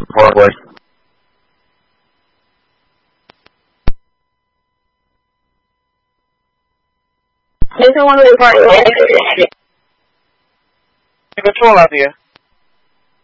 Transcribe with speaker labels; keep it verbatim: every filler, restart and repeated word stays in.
Speaker 1: Forward.
Speaker 2: There's no one report.
Speaker 3: Control out here.